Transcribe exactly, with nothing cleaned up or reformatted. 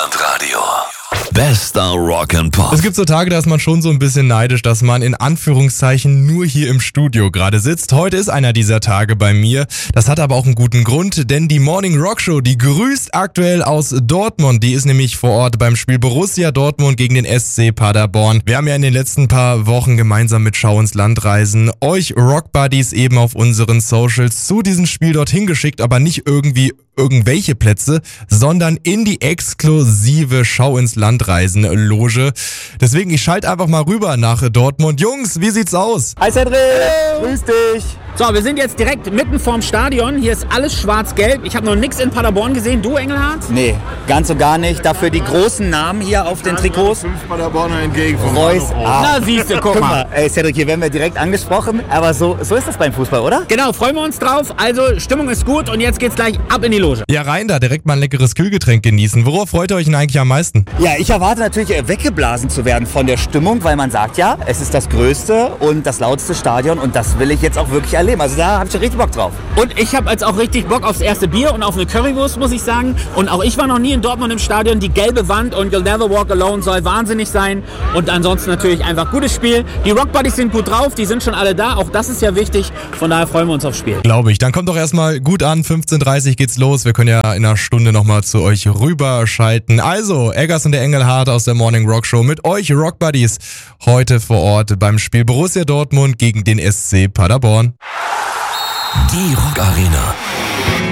Münsterland-Radio. Bester Rock and Pop. Es gibt so Tage, da ist man schon so ein bisschen neidisch, dass man in Anführungszeichen nur hier im Studio gerade sitzt. Heute ist einer dieser Tage bei mir. Das hat aber auch einen guten Grund, denn die Morning Rock Show, die grüßt aktuell aus Dortmund. Die ist nämlich vor Ort beim Spiel Borussia Dortmund gegen den S C Paderborn. Wir haben ja in den letzten paar Wochen gemeinsam mit Schau ins Land reisen euch Rock Buddies eben auf unseren Socials zu diesem Spiel dorthin geschickt, aber nicht irgendwie irgendwelche Plätze, sondern in die exklusive Schau ins Land Reisen Loge. Deswegen, ich schalte einfach mal rüber nach Dortmund. Jungs, wie sieht's aus? Hi Cedric, grüß dich. So, wir sind jetzt direkt mitten vorm Stadion. Hier ist alles schwarz-gelb. Ich habe noch nichts in Paderborn gesehen. Du, Engelhardt? Nee, ganz und gar nicht. Dafür die großen Namen hier auf den Trikots. Fünf Paderborner entgegen. Reus. Ah. Na, siehst du, guck mal. Ey Cedric, hier werden wir direkt angesprochen. Aber so, so ist das beim Fußball, oder? Genau, freuen wir uns drauf. Also, Stimmung ist gut und jetzt geht's gleich ab in die Loge. Ja, rein da, direkt mal ein leckeres Kühlgetränk genießen. Worauf freut ihr euch denn eigentlich am meisten? Ja, ich erwarte natürlich äh, weggeblasen zu werden von der Stimmung, weil man sagt ja, es ist das größte und das lauteste Stadion und das will ich jetzt auch wirklich erleben. Also da habe ich richtig Bock drauf. Und ich habe jetzt auch richtig Bock aufs erste Bier und auf eine Currywurst, muss ich sagen. Und auch ich war noch nie in Dortmund im Stadion. Die gelbe Wand und You'll Never Walk Alone soll wahnsinnig sein. Und ansonsten natürlich einfach gutes Spiel. Die Rock Buddies sind gut drauf, die sind schon alle da. Auch das ist ja wichtig. Von daher freuen wir uns aufs Spiel. Glaube ich. Dann kommt doch erstmal gut an. fünfzehn Uhr dreißig geht's los. Wir können ja in einer Stunde nochmal zu euch rüberschalten. Also, Eggers und der Engelhardt aus der Morning Rock Show mit euch Rock Buddies heute vor Ort beim Spiel Borussia Dortmund gegen den S C Paderborn. Die Rock Arena.